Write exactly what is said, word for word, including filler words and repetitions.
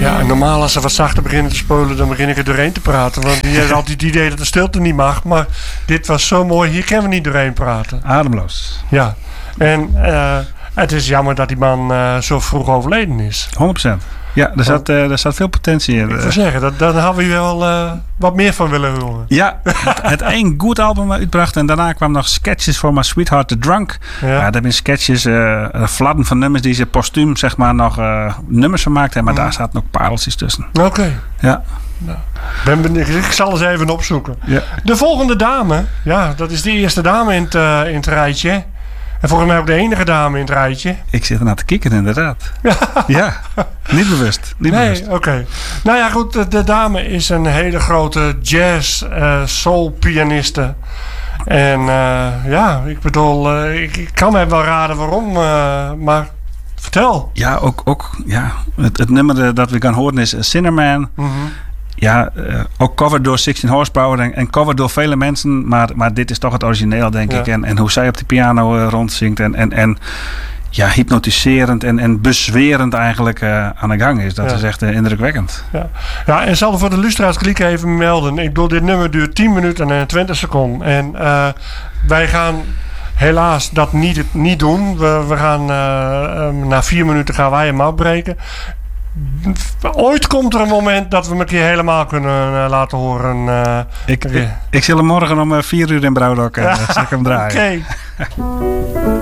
Ja, en normaal als ze wat zachter beginnen te spelen, dan begin ik er doorheen te praten. Want je hebt altijd het idee dat de stilte niet mag. Maar dit was zo mooi, hier kunnen we niet doorheen praten. Ademloos. Ja, en uh, het is jammer dat die man uh, zo vroeg overleden is. honderd procent. Ja, er zat, uh, er zat veel potentie in. Ik wil zeggen, dat, daar hadden we wel uh, wat meer van willen horen. Ja, het, het één goed album uitbracht en daarna kwam nog Sketches for My Sweetheart the Drunk. Ja, ja dat zijn sketches, uh, fladden van nummers die ze postuum zeg maar nog uh, nummers van maakten. Maar mm. daar zaten ook pareltjes tussen. Oké. Okay. Ja. Nou, ben benieuwd. Ik zal eens even opzoeken. Ja. De volgende dame, ja, dat is de eerste dame in het, uh, in het rijtje. En volgens mij ook de enige dame in het rijtje. Ik zit ernaar te kijken, inderdaad. Ja, ja. Niet bewust. Niet nee, bewust. oké. Okay. Nou ja, goed. De, de dame is een hele grote jazz uh, soul pianiste. En uh, ja, ik bedoel, uh, ik, ik kan me wel raden waarom, uh, maar vertel. Ja, ook, ook ja, het, het nummer dat we gaan horen is Sinnerman. Mm-hmm. Ja, uh, ook covered door zestien Horsepower en, en covered door vele mensen. Maar, maar dit is toch het origineel, denk ja. ik. En, en hoe zij op de piano uh, rondzingt. En, en, en ja, hypnotiserend en, en bezwerend eigenlijk uh, aan de gang is. Dat ja. is echt uh, indrukwekkend. Ja. ja, en zal er voor de luisteraars klikken even melden. Ik bedoel, dit nummer duurt tien minuten en twintig seconden. En uh, wij gaan helaas dat niet, niet doen. We, we gaan uh, um, na vier minuten gaan wij hem afbreken. Ooit komt er een moment dat we hem een keer helemaal kunnen uh, laten horen. Uh, ik, ik, ik zal hem morgen om uh, vier uur in Brouwdok uh, ja, hem draaien. Oké. Okay.